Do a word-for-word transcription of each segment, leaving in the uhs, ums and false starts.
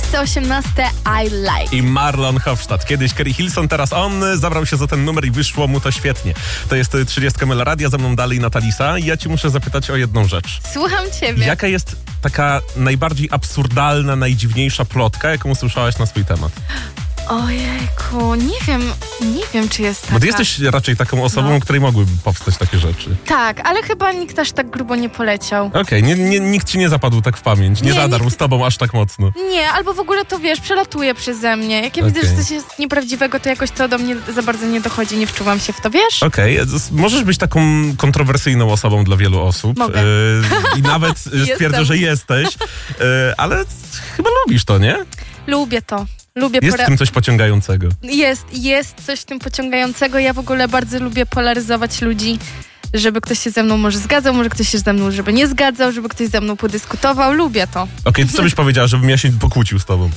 miejsce osiemnaste I Like. I Marlon Hofstadt. Kiedyś Kerry Hilson, teraz on zabrał się za ten numer i wyszło mu to świetnie. To jest trzydziestka Meloradia, ze mną dalej Natalisa. Ja ci muszę zapytać o jedną rzecz. Słucham ciebie. Jaka jest taka najbardziej absurdalna, najdziwniejsza plotka, jaką usłyszałaś na swój temat? Ojejku, nie wiem, nie wiem, czy jest taka. Bo ty jesteś raczej taką osobą, No. o której mogłyby powstać takie rzeczy. Tak, ale chyba nikt aż tak grubo nie poleciał. Okej, okay, nie, nie, nikt ci nie zapadł tak w pamięć, nie, Nie, zadarł nikt- z tobą aż tak mocno. Nie, albo w ogóle to wiesz, przelatuje przeze mnie. Jak ja Okej. widzę, że coś jest nieprawdziwego, to jakoś to do mnie za bardzo nie dochodzi, nie wczuwam się w to, wiesz? Okej, okay. Możesz być taką kontrowersyjną osobą dla wielu osób. Mogę. Yy, I nawet stwierdzę, Jestem. że jesteś, yy, ale chyba lubisz to, nie? Lubię to. Lubię Jest w pora- tym coś pociągającego. Jest, jest coś w tym pociągającego. Ja w ogóle bardzo lubię polaryzować ludzi, żeby ktoś się ze mną może zgadzał, może ktoś się ze mną żeby nie zgadzał, żeby ktoś ze mną podyskutował. Lubię to. Okej, okay, to co byś powiedziała, żebym ja się pokłócił z tobą?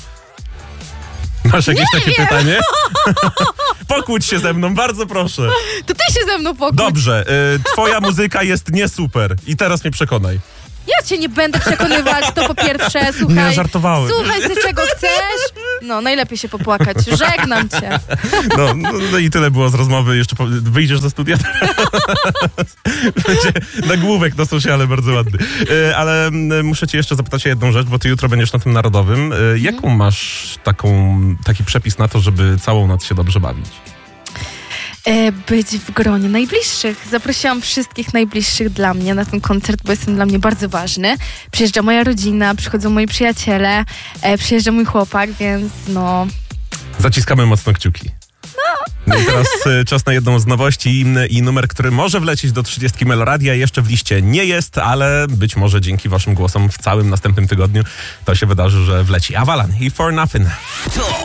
Masz jakieś Nie takie wiem. pytanie? Pokłóć się ze mną, bardzo proszę. To ty się ze mną pokłóć. Dobrze, y, twoja muzyka jest nie super i teraz mnie przekonaj. Ja cię nie będę przekonywać, to po pierwsze, słuchaj. Nie, żartowałem. Słuchaj sobie czego chcesz. No, najlepiej się popłakać. Żegnam cię. No, no, no i tyle było z rozmowy. Jeszcze po, wyjdziesz ze studia? Będzie nagłówek na sociale bardzo ładny. E, ale m, muszę cię jeszcze zapytać o jedną rzecz, bo ty jutro będziesz na tym Narodowym. E, jaką masz taką, taki przepis na to, żeby całą noc się dobrze bawić? E, być w gronie najbliższych. Zaprosiłam wszystkich najbliższych dla mnie na ten koncert, bo jest on dla mnie bardzo ważny. Przyjeżdża moja rodzina, przychodzą moi przyjaciele, e, przyjeżdża mój chłopak, więc no... Zaciskamy mocno kciuki. No i teraz e, czas na jedną z nowości i, i numer, który może wlecieć do trzydziestki Meloradia. Jeszcze w liście nie jest, ale być może dzięki waszym głosom w całym następnym tygodniu to się wydarzy, że wleci. Avalan i For Nothing.